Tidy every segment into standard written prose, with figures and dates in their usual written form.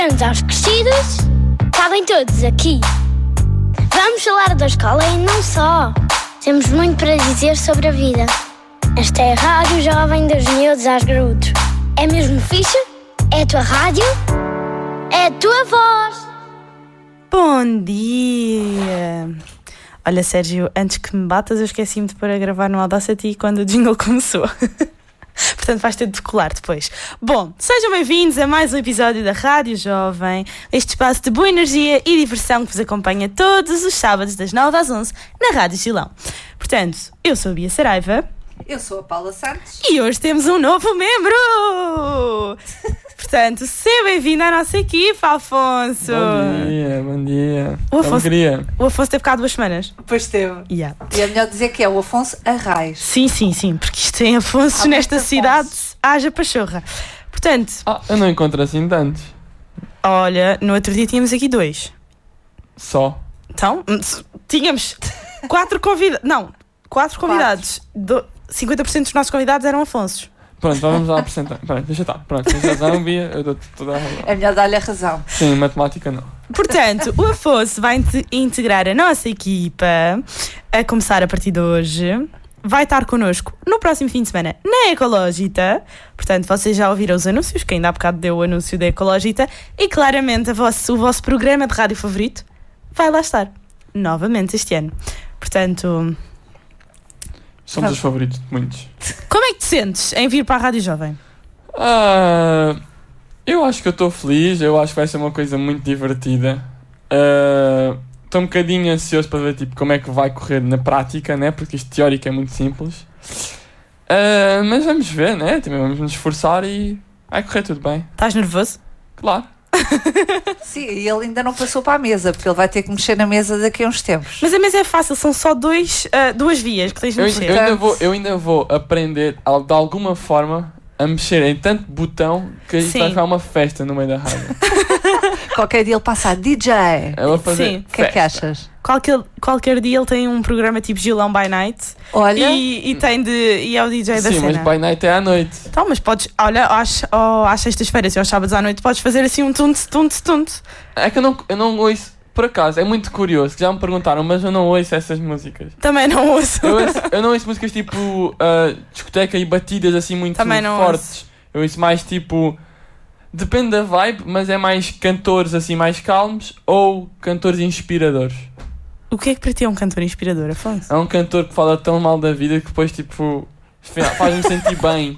Aos crescidos, cabem todos aqui. Vamos falar da escola e não só. Temos muito para dizer sobre a vida. Esta é a Rádio Jovem dos Miúdos aos Graúdos. É mesmo fixe? É a tua rádio? É a tua voz. Bom dia. Olha, Sérgio, antes que me batas, eu esqueci-me de pôr a gravar no Audacity quando o jingle começou. Portanto, vais ter de decolar depois. Bom, sejam bem-vindos a mais um episódio da Rádio Jovem, este espaço de boa energia e diversão que vos acompanha todos os sábados das 9 às 11 na Rádio Gilão. Portanto, eu sou a Bia Saraiva. Eu sou a Paula Santos. E hoje temos um novo membro! Portanto, seja bem-vindo à nossa equipa, Afonso! Bom dia. O Afonso teve cá 2 semanas. Pois teve. Yeah. E é melhor dizer que é o Afonso Arraes. Sim, porque isto tem Afonso nesta cidade, haja pachorra. Portanto... eu não encontro assim tantos. Olha, no outro dia tínhamos aqui 2. Só? Então, tínhamos 4 convidados. Não, 4 convidados. 50% dos nossos convidados eram Afonsos. Pronto, vamos lá apresentar. Pronto, deixa estar. Pronto, tens razão, Bia, eu dou-te toda a razão. É melhor dar-lhe a razão. Sim, matemática não. Portanto, o Afonso vai integrar a nossa equipa, a começar a partir de hoje. Vai estar connosco no próximo fim de semana na Ecológita. Portanto, vocês já ouviram os anúncios, que ainda há bocado deu o anúncio da Ecológita. E claramente o vosso programa de rádio favorito vai lá estar, novamente este ano. Portanto... Somos os favoritos de muitos. Como é que te sentes em vir para a Rádio Jovem? Eu acho que eu estou feliz, eu acho que vai ser uma coisa muito divertida. Estou um bocadinho ansioso para ver tipo, como é que vai correr na prática, né? Porque isto teórico é muito simples. Mas vamos ver, né? Também vamos nos esforçar e vai correr tudo bem. Estás nervoso? Claro. Sim, e ele ainda não passou para a mesa, porque ele vai ter que mexer na mesa daqui a uns tempos. Mas a mesa é fácil, são só 2 vias que tens de mexer. Eu ainda vou aprender de alguma forma a mexer em tanto botão que a gente vai ficar uma festa no meio da rádio. Qualquer dia ele passa a DJ. Ela fazer Sim. O que é que achas? Qualquer dia ele tem um programa tipo Gilão by Night. Olha. E é o DJ da Sim, cena. mas by night é à noite. Então, mas podes, olha, às sextas-feiras e aos sábados à noite podes fazer assim um tunte. É que eu não ouço, por acaso, é muito curioso, que já me perguntaram, mas eu não ouço essas músicas. Também não ouço. Eu não ouço músicas tipo discoteca e batidas assim muito Também não fortes. ouço. Eu ouço mais tipo... Depende da vibe, mas é mais cantores assim mais calmos ou cantores inspiradores. O que é que para ti é um cantor inspirador, Afonso? É um cantor que fala tão mal da vida que depois tipo faz-me sentir bem.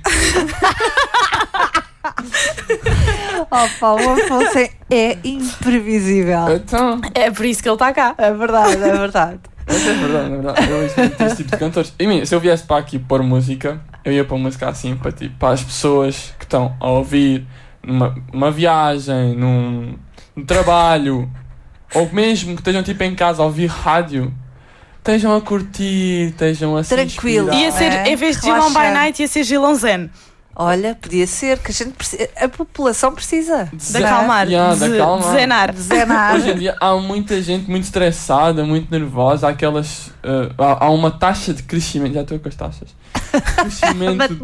Opa, o Afonso é imprevisível. Então... É por isso que ele está cá. É verdade. Mas é verdade. Eu ouço muito esse tipo de cantores. E se eu viesse para aqui pôr música, eu ia pôr música assim para as pessoas que estão a ouvir numa viagem, num trabalho, ou mesmo que estejam tipo em casa a ouvir rádio, estejam a curtir, estejam a se Tranquilo. inspirar. Ia ser, em vez de Gilão by Night, ia ser Gilão Zen. Olha, podia ser, que a população precisa De acalmar, de zenar. Hoje em dia há muita gente muito estressada, muito nervosa, há uma taxa de crescimento, já estou com as taxas, crescimento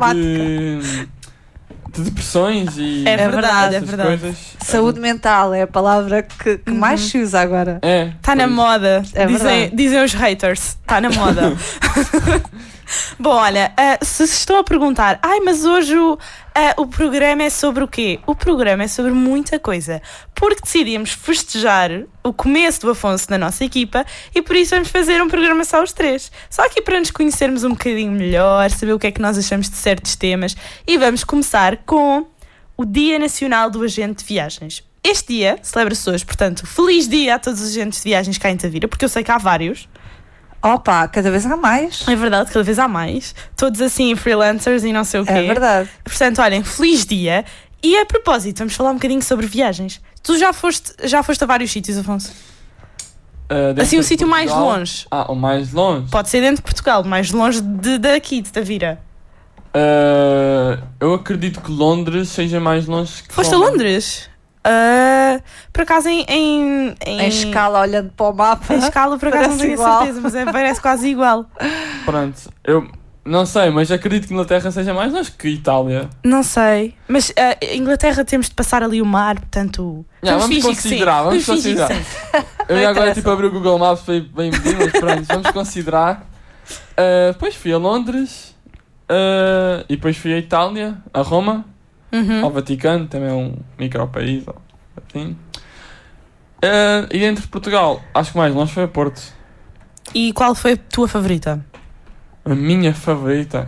de depressões e é verdade. coisas. Saúde mental é a palavra que mais se usa agora. Está na moda, dizem os haters, está na moda. Bom, olha, se estão a perguntar, mas hoje o programa é sobre o quê? O programa é sobre muita coisa, porque decidimos festejar o começo do Afonso na nossa equipa e por isso vamos fazer um programa só os 3. Só aqui para nos conhecermos um bocadinho melhor, saber o que é que nós achamos de certos temas e vamos começar com o Dia Nacional do Agente de Viagens. Este dia celebra-se hoje, portanto, feliz dia a todos os agentes de viagens cá em Tavira, porque eu sei que há vários. Opa, cada vez há mais. É verdade, cada vez há mais. Todos assim, freelancers e não sei o quê. É verdade. Portanto, olhem, feliz dia. E a propósito, vamos falar um bocadinho sobre viagens. Tu já foste a vários sítios, Afonso? Assim, o sítio mais longe. O mais longe? Pode ser dentro de Portugal, mais longe daqui, de Tavira. Eu acredito que Londres seja mais longe que Foste Roma. a Londres? Por acaso em escala, olhando para o mapa. Em escala, por acaso não tenho certeza, mas parece quase igual. Pronto, Não sei, mas acredito que Inglaterra seja mais longe que Itália. Não sei. Mas Inglaterra temos de passar ali o mar, portanto... Vamos considerar. Eu ia agora abri o Google Maps para ir bem medir, mas pronto, vamos considerar. Depois fui a Londres, e depois fui a Itália, a Roma, ao Vaticano, também é um micro-país, assim. E entre Portugal, acho que mais longe foi a Porto. E qual foi a tua favorita? A minha favorita?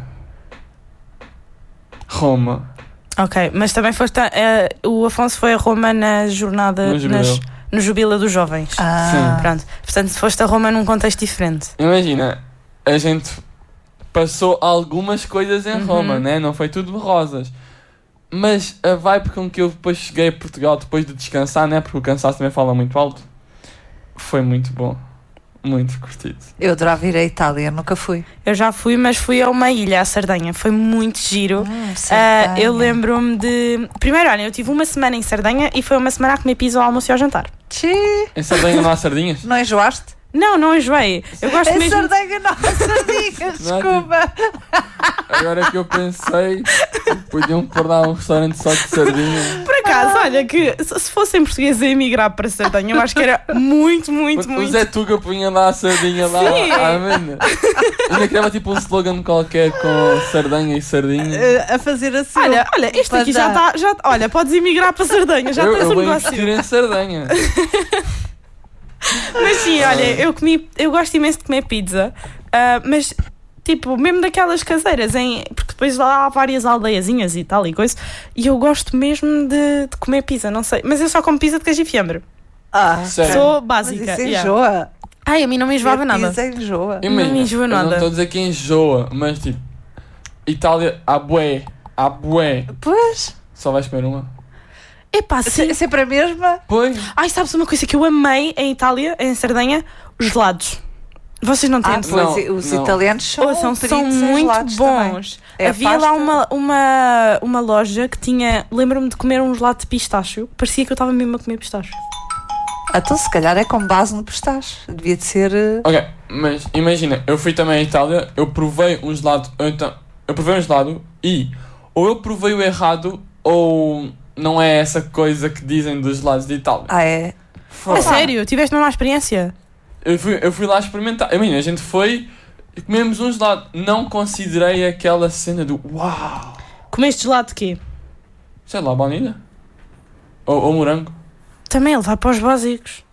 Roma. Ok, mas também foste o Afonso foi a Roma na jornada no Jubileu dos Jovens. Sim. Pronto. Portanto, foste a Roma num contexto diferente. Imagina, a gente passou algumas coisas em Roma, né? Não foi tudo rosas. Mas a vibe com que eu depois cheguei a Portugal, depois de descansar, né? Porque o cansaço também fala muito alto, foi muito bom. Muito curtido. Eu adorava ir à Itália, nunca fui. Eu já fui, mas fui a uma ilha, a Sardenha. Foi muito giro. Eu lembro-me de... Primeiro, olha, eu tive uma semana em Sardenha e foi uma semana a comer pizza ao almoço e ao jantar. Em Sardenha não há sardinhas? Não enjoaste? Não enjoei. Eu gosto mesmo... Em Sardenha não há sardinhas, desculpa. Agora que eu pensei, podiam pôr lá um restaurante só de sardinha. Por acaso, olha, que se fossem portugueses a emigrar para Sardenha, eu acho que era muito. O Zé Tuga punha lá a sardinha lá. Ainda criava tipo um slogan qualquer com Sardenha e sardinha. A fazer assim. Olha, este aqui já está. Olha, podes emigrar para Sardenha, já tens um negócio. Eu vou investir em Sardenha. Mas sim, olha, eu gosto imenso de comer pizza, mas tipo, mesmo daquelas caseiras, porque depois lá há várias aldeiazinhas e tal e coisa, e eu gosto mesmo de comer pizza, não sei, mas eu só como pizza de queijo e fiambre. Sério? Sou básica. Mas isso enjoa. Ai, a mim não me enjoava nada. Pizza enjoa. Não me enjoa nada. Eu não estou a dizer que enjoa, mas tipo, Itália, há bué. Pois. Só vais comer uma? Epá, sim. Sempre a mesma? Pois. Ai, sabes uma coisa que eu amei em Itália, em Sardenha? Os gelados. Vocês não têm? Os italianos são muito bons. Havia lá uma loja que tinha... Lembro-me de comer um gelado de pistácio. Parecia que eu estava mesmo a comer pistácio. Então se calhar é com base no pistache. Devia de ser... Ok, mas imagina, eu fui também à Itália, eu provei um gelado, e ou eu provei o errado ou não é essa coisa que dizem dos gelados de Itália. É? É sério? Tiveste uma má experiência? Eu fui lá experimentar. A gente foi e comemos um gelado. Não considerei aquela cena do uau. Comeste gelado de quê? Sei lá, baunilha? Ou morango? Também ele vai para os básicos.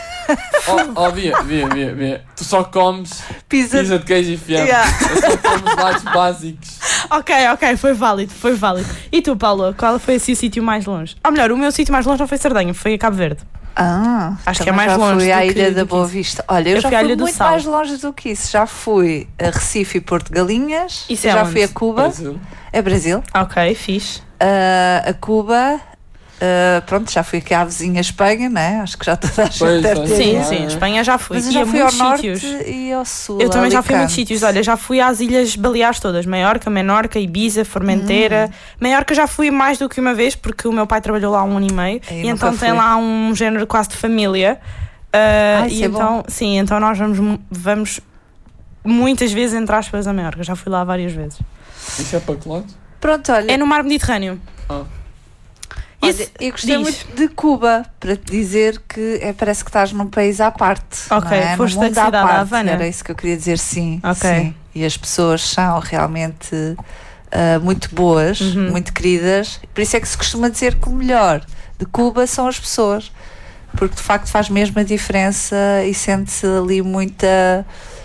Via. Tu só comes pizza de queijo e fiambre. Eu só como gelados básicos. Ok, foi válido. E tu, Paula, qual foi assim o sítio mais longe? Ou melhor, o meu sítio mais longe não foi Sardenha, foi a Cabo Verde. Acho que é mais longe. Fui à Ilha da Boa Vista. Olha, eu já fui muito Sal. mais longe do que isso. Já fui a Recife e Porto de Galinhas. Isso é já onde? fui a Cuba. Brasil. É Brasil. Ok, fixe. A Cuba. Pronto, já fui aqui à vizinha Espanha, né? Acho que já toda a gente deve ter. Sim, Espanha já fui. Mas eu já fui ao norte sítios. E ao sul. Eu também já fui a muitos Alicante. sítios. Olha, já fui às Ilhas Baleares todas. Menorca, Ibiza, Formentera. Menorca já fui mais do que uma vez, porque o meu pai trabalhou lá 1 ano e meio. E então tem lá um género quase de família. E então, sim, então nós vamos muitas vezes, entre aspas, a Menorca. Já fui lá várias vezes. Isso é para que lado? Pronto, olha. É no Mar Mediterrâneo. Olha, eu gostei muito de Cuba, para te dizer que parece que estás num país à parte. Ok, não é? foste no mundo da cidade à de parte. Havana. Era isso que eu queria dizer, sim. Ok. Sim. E as pessoas são realmente muito boas, muito queridas. Por isso é que se costuma dizer que o melhor de Cuba são as pessoas. Porque de facto faz mesmo a diferença e sente-se ali muita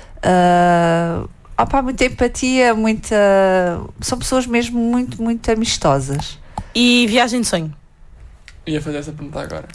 empatia, são pessoas mesmo muito, muito amistosas. E viagem de sonho? Ia fazer essa pergunta agora.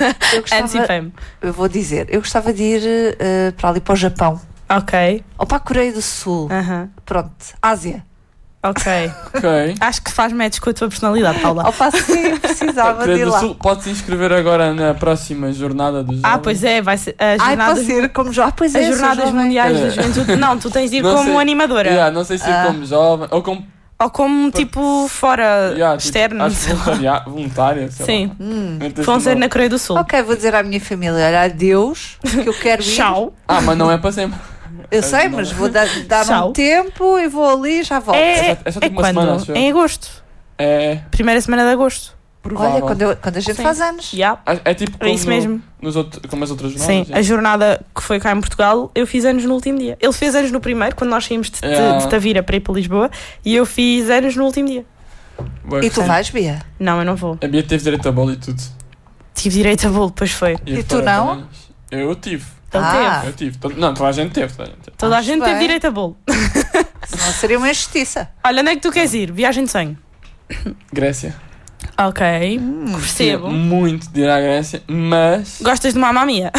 Eu vou dizer, eu gostava de ir para ali para o Japão. Ok. Ou para a Coreia do Sul. Pronto, Ásia. Ok. Ok. Acho que faz match com a tua personalidade, Paula. Opa, sim, precisava de ir lá. Pode-se inscrever agora na próxima jornada dos jovens. Pois é, vai ser a jornada. Pode ser como jovem. Pois as jornadas mundiais da juventude. Não, tu tens de ir como animadora. Não sei se ir como jovem ou como tipo fora externo. Voluntária. Sim. Vão ser na Coreia do Sul. Ok, vou dizer à minha família: olha, adeus, que eu quero ir. Tchau. Mas não é para sempre. Eu sei, mas vou dar um tempo e vou ali e já volto. É só tipo uma semana, acho eu. Em agosto. Primeira semana de agosto. Provável. Olha, quando a gente faz anos. Yeah. É tipo como, isso mesmo. Como as outras jornadas. Sim, a jornada que foi cá em Portugal, eu fiz anos no último dia. Ele fez anos no primeiro, quando nós saímos de Tavira para ir para Lisboa, e eu fiz anos no último dia. E tu vais, Bia? Não, eu não vou. A Bia teve direito a bolo e tudo. Tive direito a bolo, depois foi. E tu não? Eu tive. Ele teve. Eu tive. Não, toda a gente teve. Toda a gente teve direito a bolo. Senão seria uma injustiça. Olha, onde é que tu queres ir? Viagem de sonho? Grécia. Ok, percebo. Muito de ir à Grécia, mas... Gostas de Mamma Mia?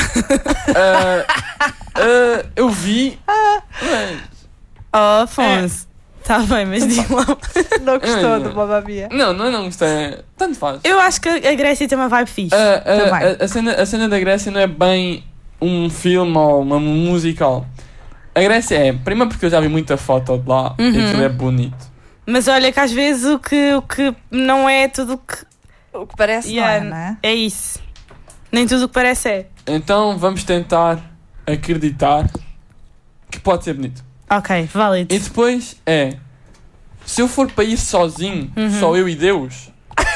Eu vi... Oh, Afonso. Está bem, mas digo lá. Não gostou do Mamma Mia? Não gostei. Tanto faz. Eu acho que a Grécia tem uma vibe fixe. A cena da Grécia não é bem um filme ou uma musical. A Grécia é, primeiro porque eu já vi muita foto de lá e aquilo é bonito. Mas olha que às vezes o que não é tudo o que parece, não é? É isso. Nem tudo o que parece é. Então vamos tentar acreditar que pode ser bonito. Ok, válido. E depois se eu for para ir sozinho, só eu e Deus,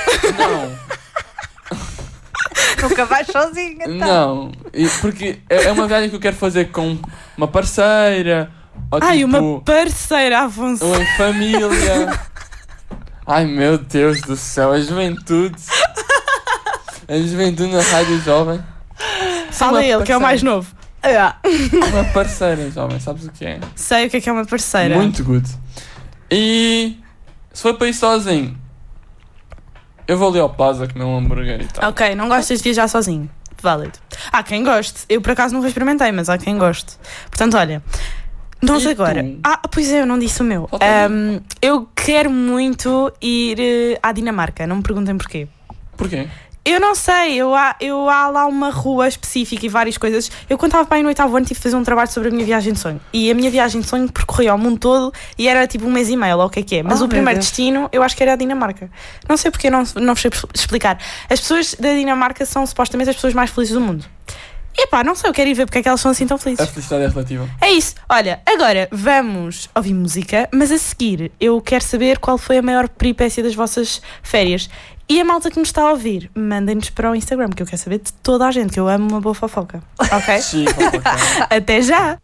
não. Nunca vais sozinho, então. Não, porque é uma viagem que eu quero fazer com uma parceira. Ou uma parceira, Afonso. Ou em família. Ai meu Deus do céu, a juventude. A juventude na rádio jovem. Fala ele, que é o mais novo. Uma parceira jovem, sabes o que é? Sei o que é uma parceira. Muito good. E se for para ir sozinho, eu vou ali ao Plaza comer um hambúrguer e tal. Ok, não gostas de viajar sozinho. Válido. Há quem goste. Eu por acaso nunca experimentei, mas há quem goste. Portanto, olha... Nós agora... pois é, eu não disse o meu. Eu quero muito ir à Dinamarca. Não me perguntem porquê. Porquê? Eu não sei. Há lá uma rua específica e várias coisas. Eu quando estava para ir no 8º ano tive de fazer um trabalho sobre a minha viagem de sonho. E a minha viagem de sonho percorria o mundo todo e era tipo 1 mês e meio, ou o que é. Mas o primeiro destino eu acho que era a Dinamarca. Não sei porque, não sei explicar. As pessoas da Dinamarca são supostamente as pessoas mais felizes do mundo. Epá, não sei, eu quero ir ver porque é que elas são assim tão felizes. A felicidade é relativa. É isso. Olha, agora vamos ouvir música, mas a seguir eu quero saber qual foi a maior peripécia das vossas férias. E a malta que nos está a ouvir, mandem-nos para o Instagram, que eu quero saber de toda a gente, que eu amo uma boa fofoca. Ok? Sim, fofoca. Até já!